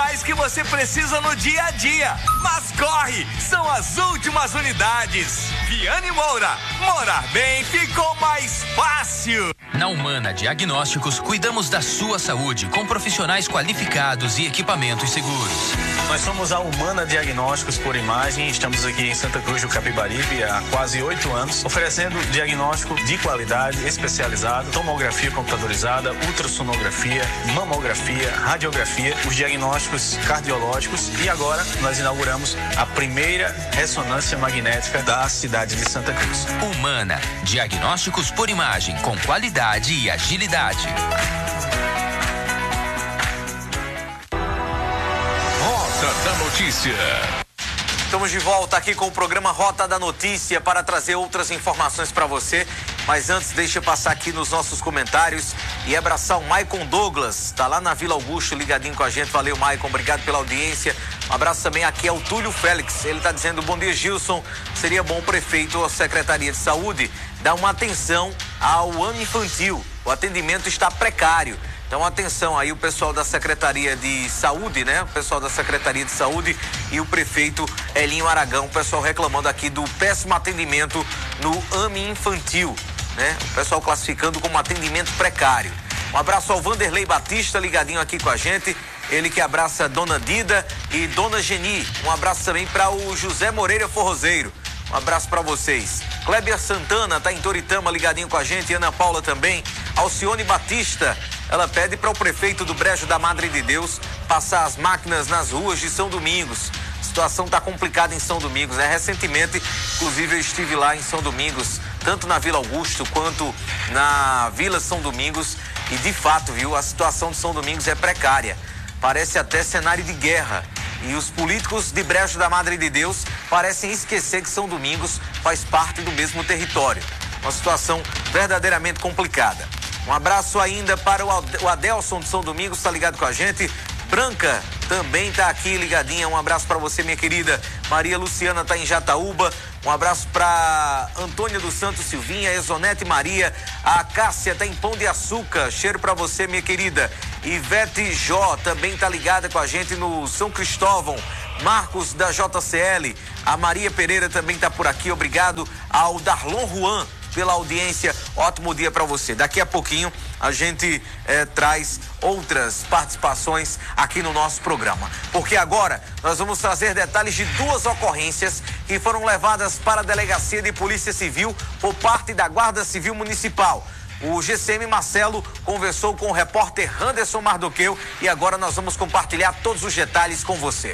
mais que você precisa no dia a dia. Mas corre, são as últimas unidades. Viane Moura, morar bem ficou mais fácil. Na Humana Diagnósticos, cuidamos da sua saúde com profissionais qualificados e equipamentos seguros. Nós somos a Humana Diagnósticos por Imagem, estamos aqui em Santa Cruz do Capibaribe há quase 8 anos, oferecendo diagnóstico de qualidade, especializado, tomografia computadorizada, ultrassonografia, mamografia, radiografia, os diagnósticos cardiológicos e agora nós inauguramos a primeira ressonância magnética da cidade de Santa Cruz. Humana Diagnósticos por Imagem, com qualidade e agilidade. Rota da Notícia. Estamos de volta aqui com o programa Rota da Notícia para trazer outras informações para você. Mas antes, deixa eu passar aqui nos nossos comentários e abraçar o Maicon Douglas. Tá lá na Vila Augusto, ligadinho com a gente. Valeu, Maicon. Obrigado pela audiência. Um abraço também aqui ao Túlio Félix. Ele tá dizendo: bom dia, Gilson. Seria bom o prefeito ou a Secretaria de Saúde dar uma atenção ao ano infantil. O atendimento está precário. Então, atenção aí, o pessoal da Secretaria de Saúde, né? O pessoal da Secretaria de Saúde e o prefeito Elinho Aragão. O pessoal reclamando aqui do péssimo atendimento no AMI infantil, né? O pessoal classificando como atendimento precário. Um abraço ao Vanderlei Batista, ligadinho aqui com a gente. Ele que abraça Dona Dida e Dona Geni. Um abraço também para o José Moreira Forrozeiro. Um abraço para vocês. Kleber Santana tá em Toritama, ligadinho com a gente. Ana Paula também. Alcione Batista, ela pede para o prefeito do Brejo da Madre de Deus passar as máquinas nas ruas de São Domingos. A situação tá complicada em São Domingos, né? Recentemente, inclusive, eu estive lá em São Domingos, tanto na Vila Augusto quanto na Vila São Domingos. E de fato, viu, a situação de São Domingos é precária. Parece até cenário de guerra. E os políticos de Brejo da Madre de Deus parecem esquecer que São Domingos faz parte do mesmo território. Uma situação verdadeiramente complicada. Um abraço ainda para o Adelson de São Domingos, está ligado com a gente. Branca também está aqui ligadinha. Um abraço para você, minha querida. Maria Luciana está em Jataúba. Um abraço para Antônia dos Santos Silvinha, Exonete Maria. A Cássia está em Pão de Açúcar. Cheiro para você, minha querida. Ivete Jó também está ligada com a gente no São Cristóvão. Marcos da JCL. A Maria Pereira também está por aqui. Obrigado ao Darlon Juan pela audiência. Ótimo dia para você. Daqui a pouquinho a gente traz outras participações aqui no nosso programa. Porque agora nós vamos trazer detalhes de 2 ocorrências que foram levadas para a Delegacia de Polícia Civil por parte da Guarda Civil Municipal. O GCM Marcelo conversou com o repórter Anderson Mardoqueu e agora nós vamos compartilhar todos os detalhes com você.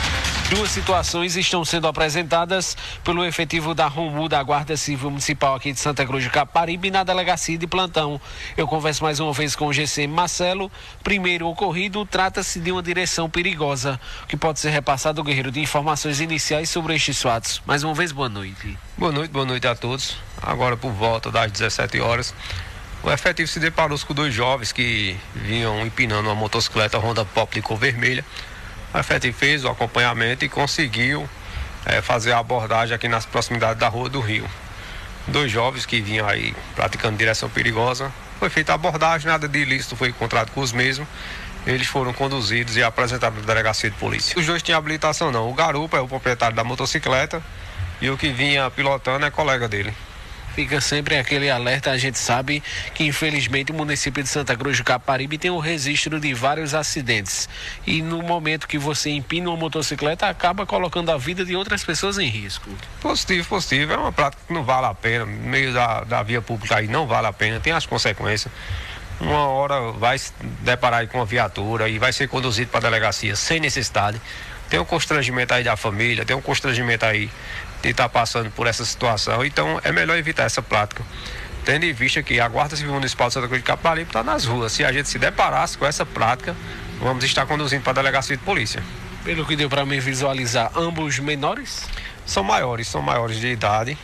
2 situações estão sendo apresentadas pelo efetivo da ROMU da Guarda Civil Municipal aqui de Santa Cruz de Capibaribe na delegacia de plantão. Eu converso mais uma vez com o GCM Marcelo. Primeiro ocorrido, trata-se de uma direção perigosa, que pode ser repassado ao guerreiro de informações iniciais sobre estes fatos. Mais uma vez, boa noite. Boa noite a todos. Agora por volta das 17 horas, o efetivo se deparou com 2 jovens que vinham empinando uma motocicleta Honda Pop de cor vermelha. O efetivo fez o acompanhamento e conseguiu fazer a abordagem aqui nas proximidades da Rua do Rio. 2 jovens que vinham aí praticando direção perigosa. Foi feita a abordagem, nada de ilícito foi encontrado com os mesmos. Eles foram conduzidos e apresentados na delegacia de polícia. Os 2 tinham habilitação não. O garupa é o proprietário da motocicleta e o que vinha pilotando é colega dele. Fica sempre aquele alerta. A gente sabe que infelizmente o município de Santa Cruz do Capibaribe tem um registro de vários acidentes e no momento que você empina uma motocicleta acaba colocando a vida de outras pessoas em risco. Positivo, é uma prática que não vale a pena, no meio da via pública aí não vale a pena, tem as consequências. Uma hora vai se deparar aí com uma viatura e vai ser conduzido para a delegacia sem necessidade. Tem um constrangimento aí da família, tem um constrangimento aí de estar passando por essa situação, então é melhor evitar essa prática, tendo em vista que a Guarda Civil Municipal de Santa Cruz de Capibaribe está nas ruas. Se a gente se deparasse com essa prática, vamos estar conduzindo para a delegacia de polícia. Pelo que deu para me visualizar, ambos menores? São maiores de idade,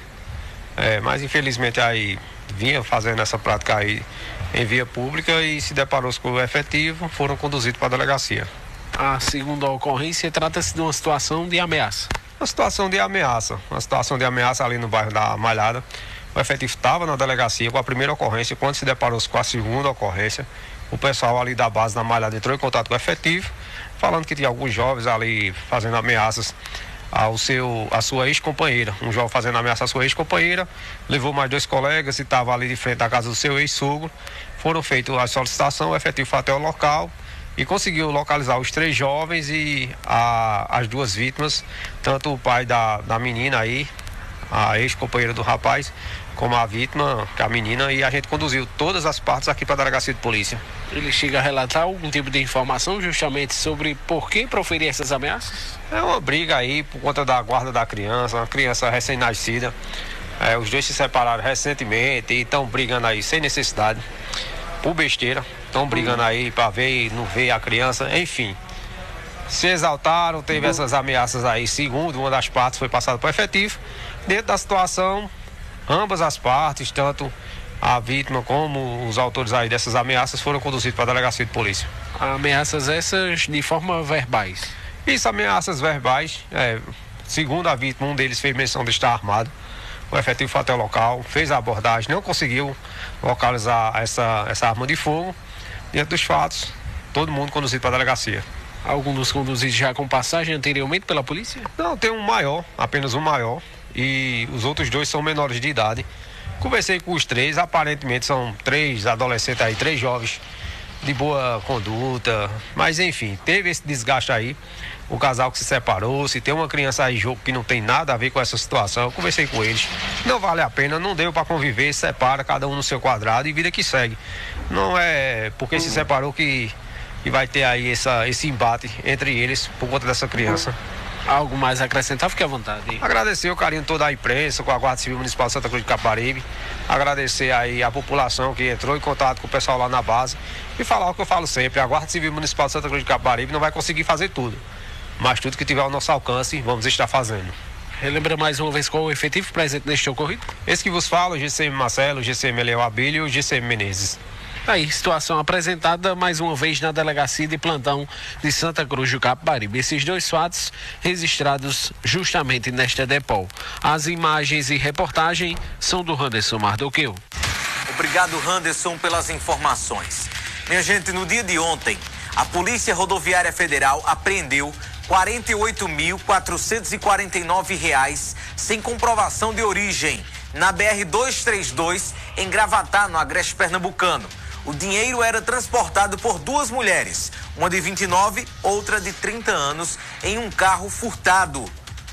mas infelizmente aí vinha fazendo essa prática aí em via pública e se deparou com o efetivo, foram conduzidos para a delegacia. A segunda ocorrência trata-se de uma situação de ameaça. Uma situação de ameaça ali no bairro da Malhada. O efetivo estava na delegacia com a primeira ocorrência. Quando se deparou com a segunda ocorrência, o pessoal ali da base da Malhada entrou em contato com o efetivo, falando que tinha alguns jovens ali fazendo ameaças à sua ex-companheira. Um jovem fazendo ameaça à sua ex-companheira, levou mais 2 colegas e estava ali de frente da casa do seu ex-sogro. Foram feitas a solicitação, o efetivo foi até o local e conseguiu localizar os 3 jovens e as 2 vítimas, tanto o pai da menina aí, a ex-companheira do rapaz, como a vítima, que é a menina, e a gente conduziu todas as partes aqui para a delegacia de polícia. Ele chega a relatar algum tipo de informação justamente sobre por que proferir essas ameaças? É uma briga aí por conta da guarda da criança, uma criança recém-nascida. Os 2 se separaram recentemente e estão brigando aí sem necessidade, por besteira. Estão brigando aí para ver e não ver a criança, enfim. Se exaltaram, teve essas ameaças aí, segundo uma das partes foi passada para o efetivo. Dentro da situação, ambas as partes, tanto a vítima como os autores aí dessas ameaças, foram conduzidos para a delegacia de polícia. Ameaças essas de forma verbais? Isso, ameaças verbais. Segundo a vítima, um deles fez menção de estar armado. O efetivo foi até o local, fez a abordagem, não conseguiu localizar essa arma de fogo. Diante dos fatos, todo mundo conduzido para a delegacia. Algum dos conduzidos já com passagem anteriormente pela polícia? Não, tem um maior, apenas um maior. E os outros 2 são menores de idade. Conversei com os 3, aparentemente são 3 adolescentes aí, 3 jovens de boa conduta, mas enfim, teve esse desgaste aí, o casal que se separou, se tem uma criança aí em jogo que não tem nada a ver com essa situação, eu conversei com eles, não vale a pena, não deu para conviver, separa cada um no seu quadrado e vida que segue. Não é porque se separou que vai ter aí esse embate entre eles por conta dessa criança. Algo mais a acrescentar? Fique à vontade. Agradecer o carinho toda a imprensa, com a Guarda Civil Municipal de Santa Cruz de Capibaribe. Agradecer aí a população que entrou em contato com o pessoal lá na base. E falar o que eu falo sempre, a Guarda Civil Municipal de Santa Cruz de Capibaribe não vai conseguir fazer tudo. Mas tudo que tiver ao nosso alcance, vamos estar fazendo. Relembra mais uma vez qual o efetivo presente neste ocorrido? Esse que vos falo, o GCM Marcelo, o GCM Eliel Abílio e o GCM Menezes. Aí, situação apresentada mais uma vez na delegacia de plantão de Santa Cruz do Capibaribe. Esses 2 fatos registrados justamente nesta DEPOL. As imagens e reportagem são do Randerson Mardoqueu. Obrigado, Randerson, pelas informações. Minha gente, no dia de ontem, a Polícia Rodoviária Federal apreendeu R$ 48.449 sem comprovação de origem na BR-232 em Gravatá, no Agreste Pernambucano. O dinheiro era transportado por 2 mulheres, uma de 29, outra de 30 anos, em um carro furtado,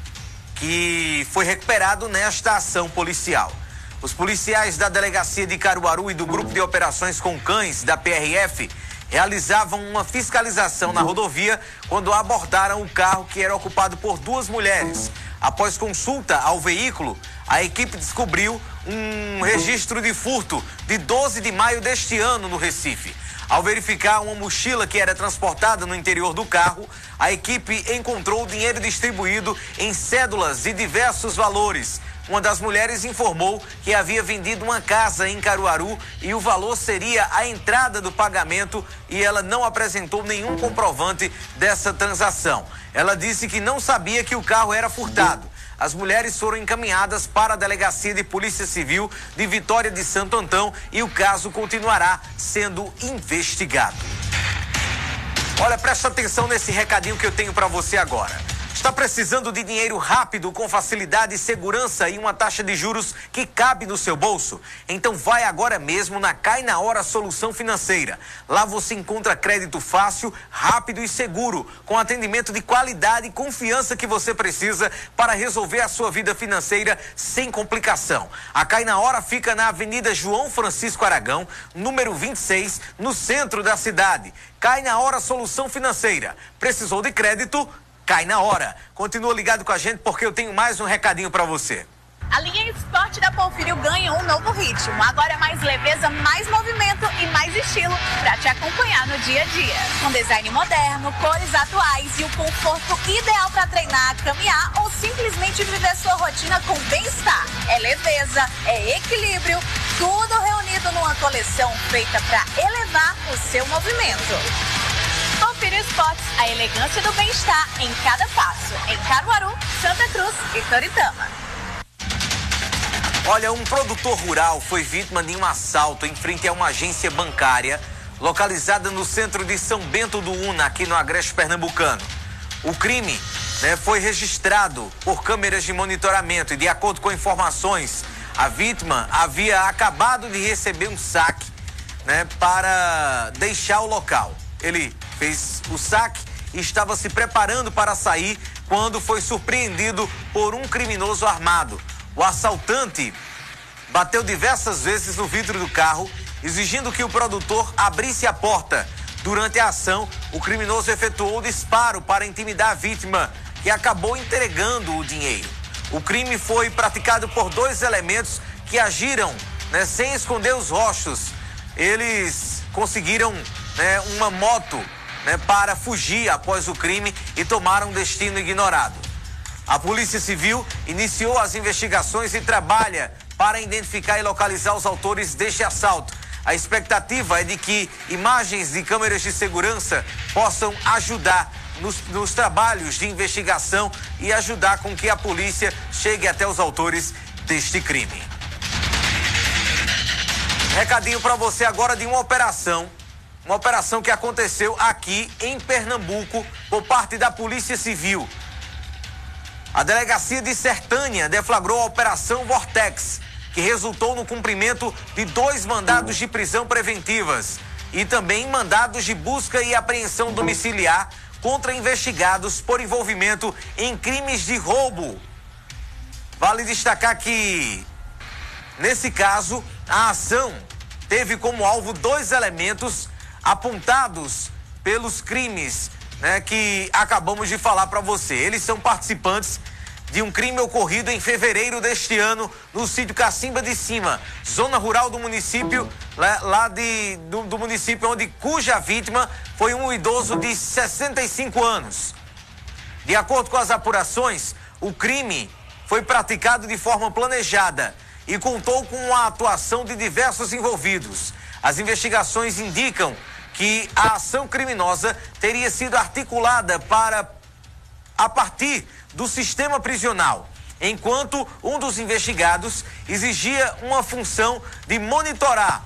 que foi recuperado nesta ação policial. Os policiais da Delegacia de Caruaru e do Grupo de Operações com Cães, da PRF, realizavam uma fiscalização na rodovia quando abordaram o carro que era ocupado por 2 mulheres. Após consulta ao veículo, a equipe descobriu um registro de furto de 12 de maio deste ano no Recife. Ao verificar uma mochila que era transportada no interior do carro, a equipe encontrou o dinheiro distribuído em cédulas de diversos valores. Uma das mulheres informou que havia vendido uma casa em Caruaru e o valor seria a entrada do pagamento e ela não apresentou nenhum comprovante dessa transação. Ela disse que não sabia que o carro era furtado. As mulheres foram encaminhadas para a Delegacia de Polícia Civil de Vitória de Santo Antão e o caso continuará sendo investigado. Olha, presta atenção nesse recadinho que eu tenho para você agora. Está precisando de dinheiro rápido, com facilidade e segurança e uma taxa de juros que cabe no seu bolso? Então vai agora mesmo na Cai na Hora Solução Financeira. Lá você encontra crédito fácil, rápido e seguro, com atendimento de qualidade e confiança que você precisa para resolver a sua vida financeira sem complicação. A Cai na Hora fica na Avenida João Francisco Aragão, número 26, no centro da cidade. Cai na Hora Solução Financeira. Precisou de crédito? Cai na Hora. Continua ligado com a gente porque eu tenho mais um recadinho para você. A linha Esporte da Porfírio ganha um novo ritmo. Agora é mais leveza, mais movimento e mais estilo para te acompanhar no dia a dia. Com design moderno, cores atuais e o conforto ideal para treinar, caminhar ou simplesmente viver sua rotina com bem-estar. É leveza, é equilíbrio, tudo reunido numa coleção feita para elevar o seu movimento. Porfírio Esportes, a elegância do bem-estar em cada passo. Em Caruaru, Santa Cruz e Toritama. Olha, um produtor rural foi vítima de um assalto em frente a uma agência bancária localizada no centro de São Bento do Una, aqui no Agreste Pernambucano. O crime, foi registrado por câmeras de monitoramento e, de acordo com informações, a vítima havia acabado de receber um saque, para deixar o local. Ele fez o saque e estava se preparando para sair quando foi surpreendido por um criminoso armado. O assaltante bateu diversas vezes no vidro do carro, exigindo que o produtor abrisse a porta. Durante a ação, o criminoso efetuou o disparo para intimidar a vítima, que acabou entregando o dinheiro. O crime foi praticado por 2 elementos que agiram, sem esconder os rostos. Eles conseguiram, uma moto, para fugir após o crime e tomaram um destino ignorado. A Polícia Civil iniciou as investigações e trabalha para identificar e localizar os autores deste assalto. A expectativa é de que imagens de câmeras de segurança possam ajudar nos trabalhos de investigação e ajudar com que a polícia chegue até os autores deste crime. Recadinho para você agora de uma operação que aconteceu aqui em Pernambuco por parte da Polícia Civil. A Delegacia de Sertânia deflagrou a Operação Vortex, que resultou no cumprimento de 2 mandados de prisão preventivas e também mandados de busca e apreensão domiciliar contra investigados por envolvimento em crimes de roubo. Vale destacar que, nesse caso, a ação teve como alvo 2 elementos apontados pelos crimes, que acabamos de falar para você. Eles são participantes de um crime ocorrido em fevereiro deste ano no sítio Cacimba de Cima, zona rural do município, do município cuja vítima foi um idoso de 65 anos. De acordo com as apurações, o crime foi praticado de forma planejada e contou com a atuação de diversos envolvidos. As investigações indicam que a ação criminosa teria sido articulada a partir do sistema prisional, enquanto um dos investigados exigia uma função de monitorar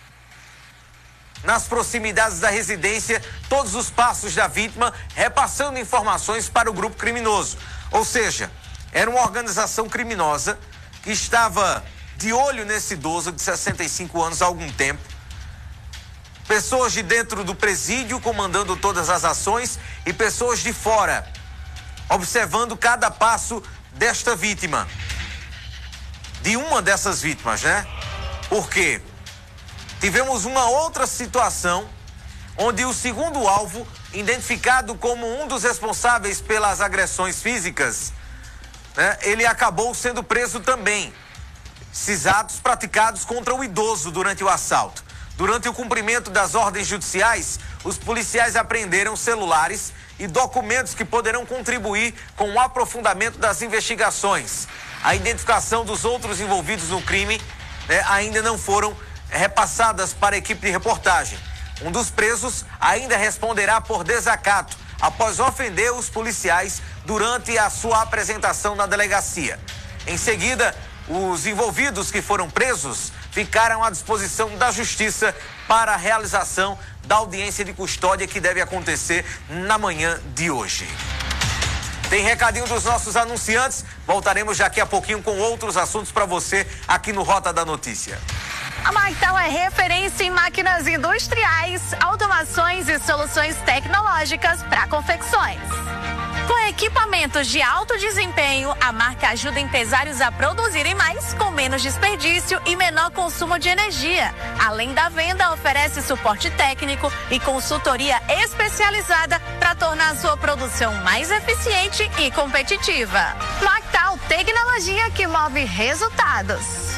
nas proximidades da residência todos os passos da vítima, repassando informações para o grupo criminoso. Ou seja, era uma organização criminosa que estava de olho nesse idoso de 65 anos há algum tempo. Pessoas de dentro do presídio comandando todas as ações e pessoas de fora observando cada passo desta vítima. De uma dessas vítimas, Porque tivemos uma outra situação onde o segundo alvo, identificado como um dos responsáveis pelas agressões físicas, ele acabou sendo preso também. Esses atos praticados contra o idoso durante o assalto. Durante o cumprimento das ordens judiciais, os policiais apreenderam celulares e documentos que poderão contribuir com o aprofundamento das investigações. A identificação dos outros envolvidos no crime ainda não foram repassadas para a equipe de reportagem. Um dos presos ainda responderá por desacato após ofender os policiais durante a sua apresentação na delegacia. Em seguida, os envolvidos que foram presos ficaram à disposição da Justiça para a realização da audiência de custódia que deve acontecer na manhã de hoje. Tem recadinho dos nossos anunciantes. Voltaremos daqui a pouquinho com outros assuntos para você aqui no Rota da Notícia. A Mactal é referência em máquinas industriais, automações e soluções tecnológicas para confecções. Com equipamentos de alto desempenho, a marca ajuda empresários a produzirem mais com menos desperdício e menor consumo de energia. Além da venda, oferece suporte técnico e consultoria especializada para tornar a sua produção mais eficiente e competitiva. Mactal, tecnologia que move resultados.